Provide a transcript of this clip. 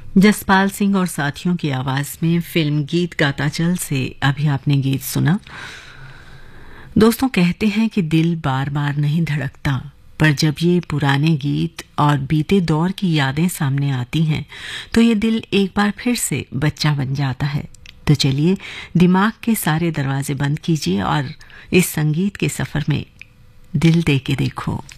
जसपाल सिंह और साथियों की आवाज में फिल्म गीत गाता चल से अभी आपने गीत सुना। दोस्तों, कहते हैं कि दिल बार बार नहीं धड़कता, पर जब ये पुराने गीत और बीते दौर की यादें सामने आती हैं तो ये दिल एक बार फिर से बच्चा बन जाता है। तो चलिए दिमाग के सारे दरवाजे बंद कीजिए और इस संगीत के सफर में दिल दे के देखो।